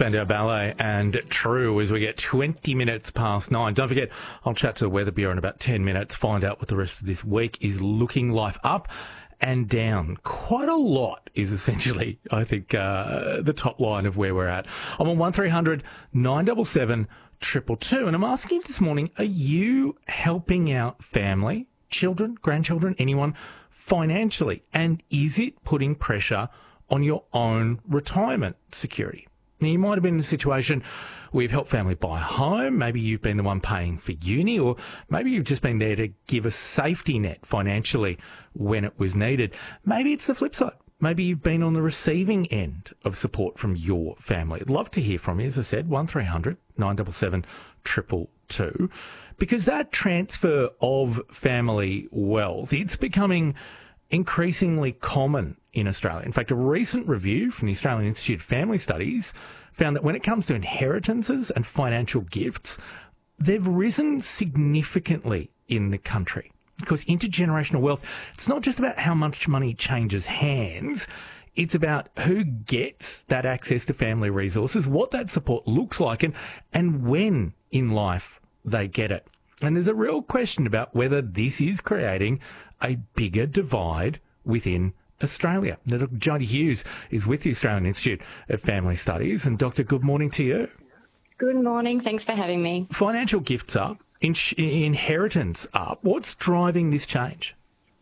Spandau Ballet and True as we get 20 minutes past 9. Don't forget, I'll chat to the Weather Bureau in about 10 minutes, find out what the rest of this week is looking. Life up and down. Quite a lot is essentially, I think, the top line of where we're at. I'm on 1300 977 222, and I'm asking you this morning, are you helping out family, children, grandchildren, anyone financially? And is it putting pressure on your own retirement security? Now, you might have been in a situation where you've helped family buy a home. Maybe you've been the one paying for uni, or maybe you've just been there to give a safety net financially when it was needed. Maybe it's the flip side. Maybe you've been on the receiving end of support from your family. I'd love to hear from you, as I said, 1300 977 222, because that transfer of family wealth, it's becoming increasingly common in Australia. In fact, a recent review from the Australian Institute of Family Studies found that when it comes to inheritances and financial gifts, they've risen significantly in the country. Because intergenerational wealth, it's not just about how much money changes hands, it's about who gets that access to family resources, what that support looks like, and when in life they get it. And there's a real question about whether this is creating a bigger divide within Australia. Now, Dr. Jodie Hughes is with the Australian Institute of Family Studies. And Doctor, good morning to you. Good morning. Thanks for having me. Financial gifts up, inheritance up. What's driving this change?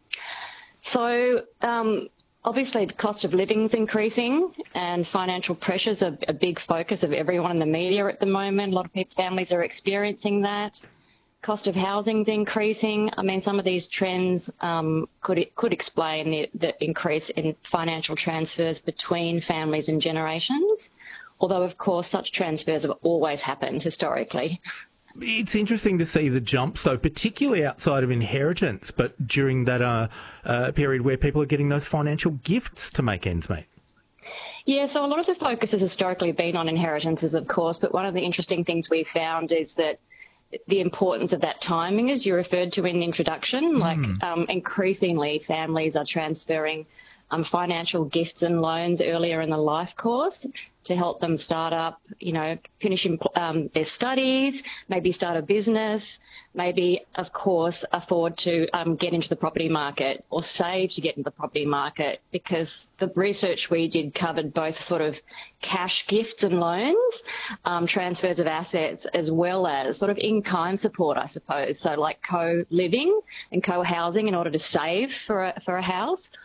So, obviously the cost of living is increasing and financial pressures are a big focus of everyone in the media at the moment. A lot of families are experiencing that. Cost of housing is increasing. I mean, some of these trends could explain the increase in financial transfers between families and generations, although, of course, such transfers have always happened historically. It's interesting to see the jumps, though, particularly outside of inheritance, but during that period where people are getting those financial gifts to make ends meet. Yeah, so a lot of the focus has historically been on inheritances, of course, but one of the interesting things we found is that the importance of that timing, as you referred to in the introduction, increasingly families are transferring financial gifts and loans earlier in the life course to help them start up, finishing their studies, maybe start a business, maybe, of course, afford to get into the property market or save to get into the property market, because the research we did covered both sort of cash gifts and loans, transfers of assets, as well as sort of in-kind support, I suppose. So like co-living and co-housing in order to save for a house,